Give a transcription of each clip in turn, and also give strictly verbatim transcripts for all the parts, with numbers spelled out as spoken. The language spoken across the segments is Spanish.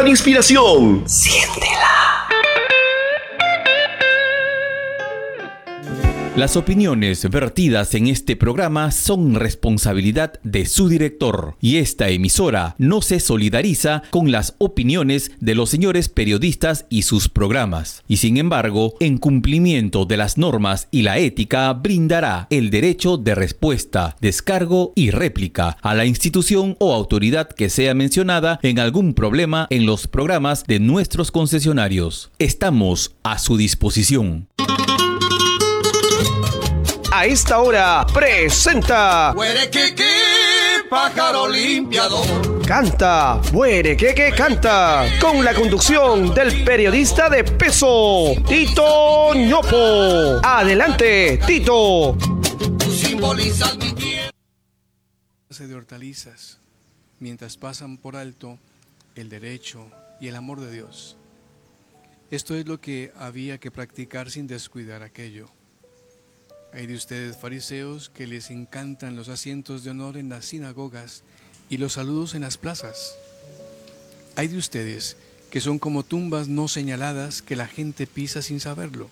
gran inspiración. Siéntela. Las opiniones vertidas en este programa son responsabilidad de su director y esta emisora no se solidariza con las opiniones de los señores periodistas y sus programas. Y sin embargo, en cumplimiento de las normas y la ética, brindará el derecho de respuesta, descargo y réplica a la institución o autoridad que sea mencionada en algún problema en los programas de nuestros concesionarios. Estamos a su disposición. A esta hora presenta Huerequeque, pájaro limpiador. Canta, Huerequeque canta, con la conducción del periodista de peso, Tito Ñopo. Adelante, Tito. Tú simbolizas mi tierra. De hortalizas, mientras pasan por alto el derecho y el amor de Dios. Esto es lo que había que practicar sin descuidar aquello. Hay de ustedes, fariseos, que les encantan los asientos de honor en las sinagogas y los saludos en las plazas. Hay de ustedes que son como tumbas no señaladas que la gente pisa sin saberlo.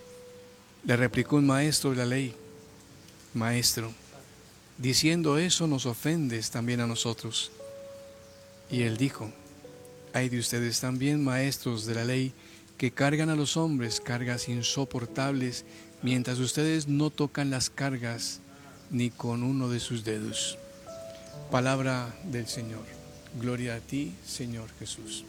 Le replicó un maestro de la ley: Maestro, diciendo eso nos ofendes también a nosotros. Y él dijo: Hay de ustedes también, maestros de la ley, que cargan a los hombres cargas insoportables, mientras ustedes no tocan las cargas ni con uno de sus dedos. Palabra del Señor. Gloria a ti, Señor Jesús.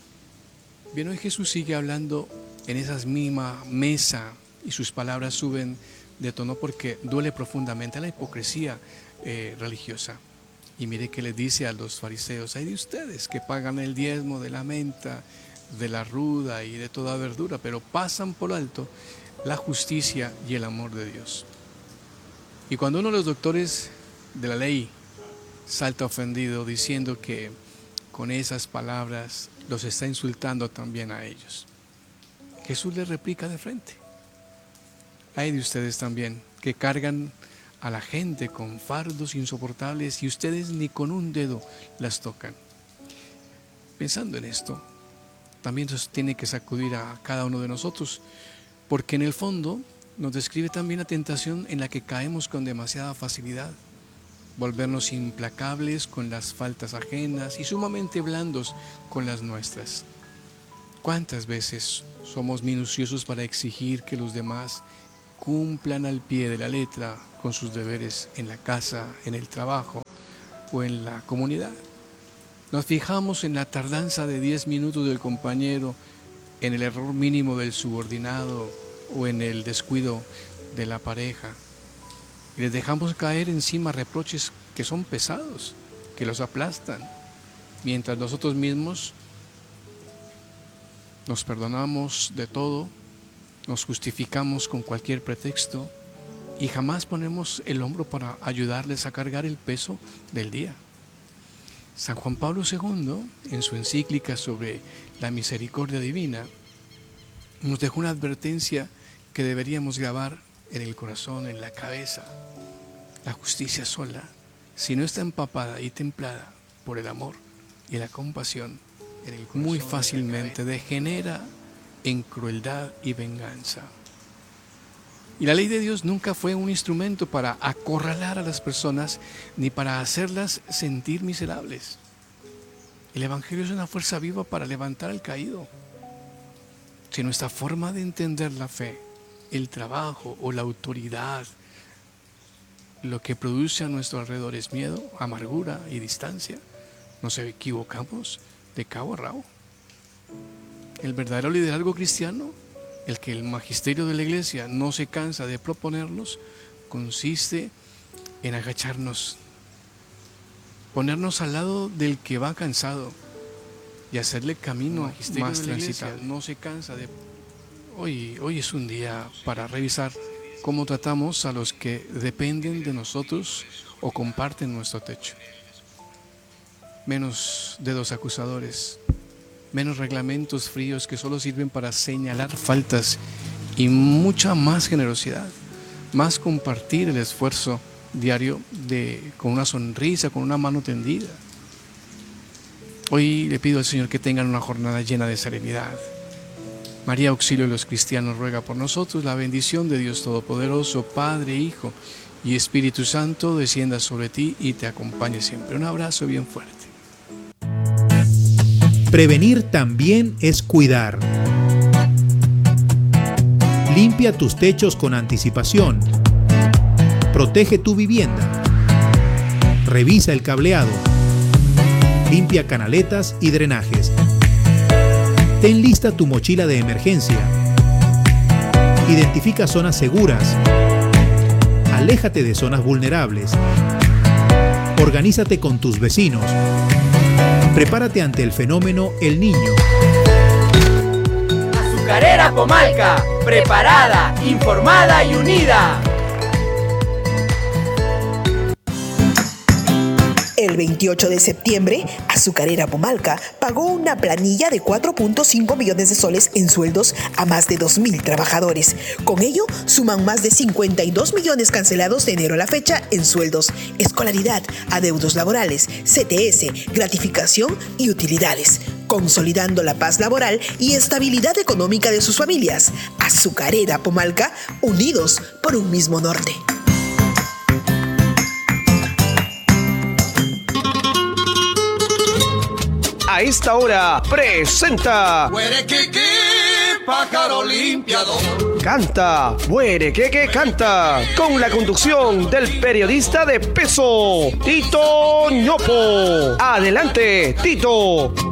Bien, hoy Jesús sigue hablando en esa misma mesa y sus palabras suben de tono porque duele profundamente la hipocresía eh, religiosa. Y mire que le dice a los fariseos: hay de ustedes que pagan el diezmo de la menta, de la ruda y de toda verdura, pero pasan por alto la justicia y el amor de Dios. Y cuando uno de los doctores de la ley salta ofendido diciendo que con esas palabras los está insultando también a ellos, Jesús le replica de frente: hay de ustedes también que cargan a la gente con fardos insoportables y ustedes ni con un dedo las tocan. Pensando en esto, también nos tiene que sacudir a cada uno de nosotros, porque en el fondo nos describe también la tentación en la que caemos con demasiada facilidad, volvernos implacables con las faltas ajenas y sumamente blandos con las nuestras. ¿Cuántas veces somos minuciosos para exigir que los demás cumplan al pie de la letra con sus deberes en la casa, en el trabajo o en la comunidad? Nos fijamos en la tardanza de diez minutos del compañero, en el error mínimo del subordinado o en el descuido de la pareja. Y les dejamos caer encima reproches que son pesados, que los aplastan, mientras nosotros mismos nos perdonamos de todo, nos justificamos con cualquier pretexto y jamás ponemos el hombro para ayudarles a cargar el peso del día. San Juan Pablo segundo, en su encíclica sobre la misericordia divina, nos dejó una advertencia que deberíamos grabar en el corazón, en la cabeza. La justicia sola, si no está empapada y templada por el amor y la compasión, muy fácilmente degenera en crueldad y venganza. Y la ley de Dios nunca fue un instrumento para acorralar a las personas ni para hacerlas sentir miserables. El Evangelio es una fuerza viva para levantar al caído. Si nuestra forma de entender la fe, el trabajo o la autoridad, lo que produce a nuestro alrededor es miedo, amargura y distancia, nos equivocamos de cabo a rabo. El verdadero liderazgo cristiano, el que el magisterio de la iglesia no se cansa de proponernos, consiste en agacharnos, ponernos al lado del que va cansado y hacerle camino más transitable. No se cansa de... Hoy, hoy es un día para revisar cómo tratamos a los que dependen de nosotros o comparten nuestro techo. Menos dedos acusadores, menos reglamentos fríos que solo sirven para señalar faltas y mucha más generosidad, más compartir el esfuerzo diario de, con una sonrisa, con una mano tendida. Hoy le pido al Señor que tengan una jornada llena de serenidad. María, auxilio de los cristianos, ruega por nosotros. La bendición de Dios Todopoderoso, Padre, Hijo y Espíritu Santo, descienda sobre ti y te acompañe siempre. Un abrazo bien fuerte. Prevenir también es cuidar. Limpia tus techos con anticipación. Protege tu vivienda. Revisa el cableado. Limpia canaletas y drenajes. Ten lista tu mochila de emergencia. Identifica zonas seguras. Aléjate de zonas vulnerables. Organízate con tus vecinos. Prepárate ante el fenómeno El Niño. Azucarera Pomalca, preparada, informada y unida. El veintiocho de septiembre, Azucarera Pomalca pagó una planilla de cuatro punto cinco millones de soles en sueldos a más de dos mil trabajadores. Con ello, suman más de cincuenta y dos millones cancelados de enero a la fecha en sueldos, escolaridad, adeudos laborales, C T S, gratificación y utilidades, consolidando la paz laboral y estabilidad económica de sus familias. Azucarera Pomalca, unidos por un mismo norte. A esta hora presenta Huerequeque, pájaro limpiador. Canta, muere, que que canta, con la conducción del periodista de peso, Tito Ñopo. Adelante, Tito.